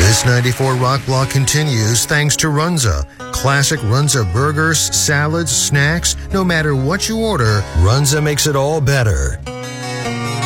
This 94 Rock Block continues thanks to Runza. Classic Runza burgers, salads, snacks, no matter what you order, Runza makes it all better.